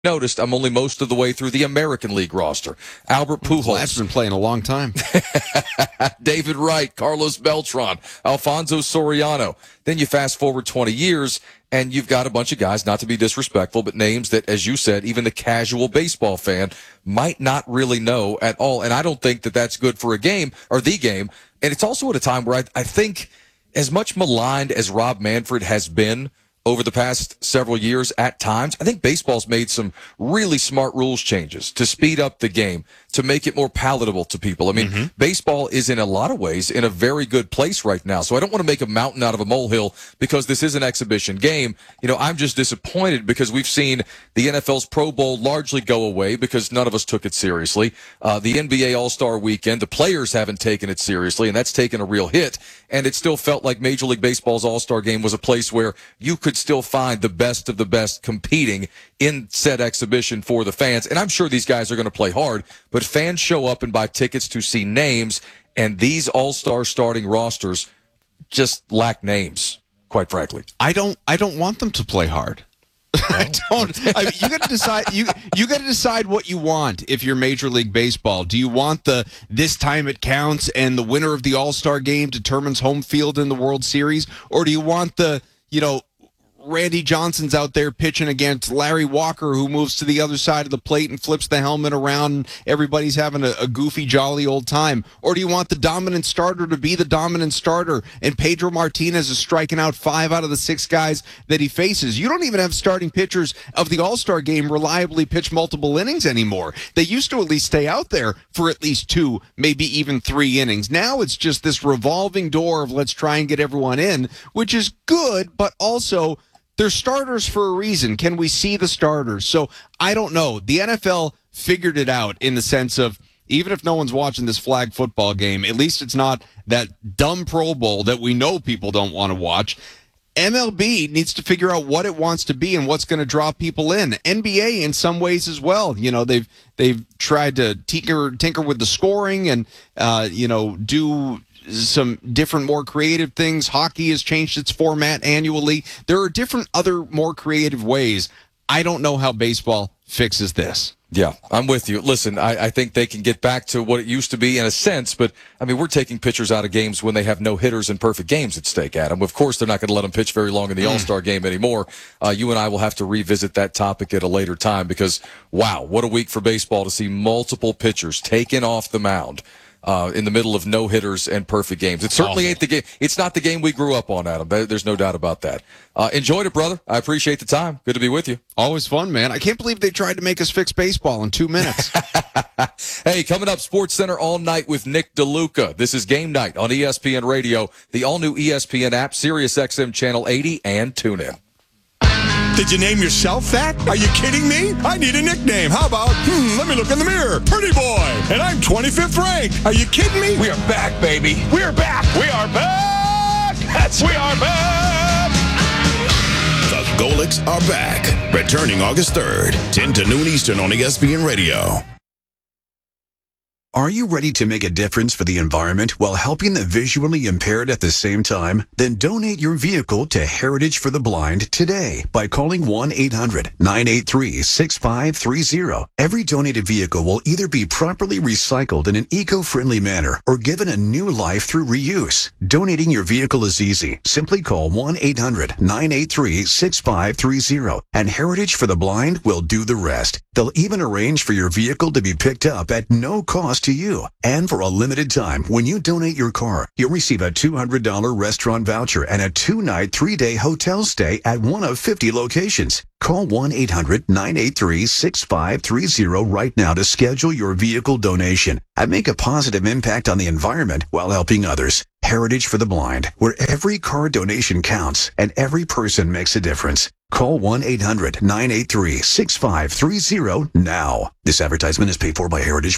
noticed, I'm only most of the way through the American League roster. Albert Pujols. That's been playing a long time. David Wright, Carlos Beltran, Alfonso Soriano. Then you fast forward 20 years, and you've got a bunch of guys, not to be disrespectful, but names that, as you said, even the casual baseball fan might not really know at all. And I don't think that that's good for a game, or the game. And it's also at a time where I think as much maligned as Rob Manfred has been over the past several years at times, I think baseball's made some really smart rules changes to speed up the game, to make it more palatable to people. I mean, baseball is in a lot of ways in a very good place right now. So I don't want to make a mountain out of a molehill because this is an exhibition game. You know, I'm just disappointed because we've seen the NFL's Pro Bowl largely go away because none of us took it seriously. The NBA All-Star Weekend, the players haven't taken it seriously, and that's taken a real hit. And it still felt like Major League Baseball's All-Star Game was a place where you could still find the best of the best competing in said exhibition for the fans. And I'm sure these guys are going to play hard, but fans show up and buy tickets to see names, and these all-star starting rosters just lack names, quite frankly. I don't want them to play hard. I don't. You got to decide. You got to decide what you want. If you're Major League Baseball, do you want the this time it counts and the winner of the All-Star game determines home field in the World Series, or do you want the Randy Johnson's out there pitching against Larry Walker, who moves to the other side of the plate and flips the helmet around, and everybody's having a goofy, jolly old time? Or do you want the dominant starter to be the dominant starter, and Pedro Martinez is striking out 5 out of the 6 guys that he faces? You don't even have starting pitchers of the All-Star game reliably pitch multiple innings anymore. They used to at least stay out there for at least 2, maybe even 3 innings. Now it's just this revolving door of let's try and get everyone in, which is good, but also they're starters for a reason. Can we see the starters? So I don't know. The NFL figured it out in the sense of, even if no one's watching this flag football game, at least it's not that dumb Pro Bowl that we know people don't want to watch. MLB needs to figure out what it wants to be and what's going to draw people in. NBA in some ways as well. You know, they've tried to tinker with the scoring and do some different, more creative things. Hockey has changed its format annually. There are different other more creative ways. I don't know how baseball fixes this. Yeah, I'm with you. Listen, I think they can get back to what it used to be in a sense, but, I mean, we're taking pitchers out of games when they have no hitters and perfect games at stake, Adam. Of course, they're not going to let them pitch very long in the All-Star game anymore. You and I will have to revisit that topic at a later time because, wow, what a week for baseball to see multiple pitchers taken off the mound in the middle of no hitters and perfect games. It certainly ain't the game. It's not the game we grew up on, Adam. There's no doubt about that. Enjoyed it, brother. I appreciate the time. Good to be with you. Always fun, man. I can't believe they tried to make us fix baseball in 2 minutes. Hey, coming up, Sports Center all night with Nick DeLuca. This is Game Night on ESPN Radio, the all-new ESPN app, Sirius XM Channel 80, and TuneIn. Did you name yourself that? Are you kidding me? I need a nickname. How about, let me look in the mirror. Pretty Boy. And I'm 25th ranked. Are you kidding me? We are back, baby. We're back. We are back. We are back. The Golics are back. Returning August 3rd, 10 to noon Eastern on ESPN Radio. Are you ready to make a difference for the environment while helping the visually impaired at the same time? Then donate your vehicle to Heritage for the Blind today by calling 1-800-983-6530. Every donated vehicle will either be properly recycled in an eco-friendly manner or given a new life through reuse. Donating your vehicle is easy. Simply call 1-800-983-6530 and Heritage for the Blind will do the rest. They'll even arrange for your vehicle to be picked up at no cost to you. And for a limited time, when you donate your car, you'll receive a $200 restaurant voucher and a 2-night, 3-day hotel stay at one of 50 locations. Call 1-800-983-6530 right now to schedule your vehicle donation and make a positive impact on the environment while helping others. Heritage for the Blind, where every car donation counts and every person makes a difference. Call 1-800-983-6530 now. This advertisement is paid for by Heritage.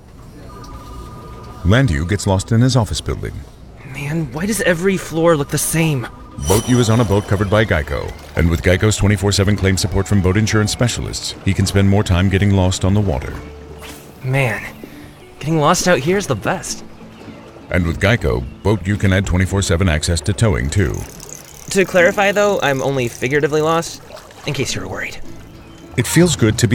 Landu gets lost in his office building. Man, why does every floor look the same? BoatU is on a boat covered by Geico. And with Geico's 24/7 claim support from boat insurance specialists, he can spend more time getting lost on the water. Man, getting lost out here is the best. And with Geico, BoatU can add 24/7 access to towing, too. To clarify, though, I'm only figuratively lost, in case you were worried. It feels good to be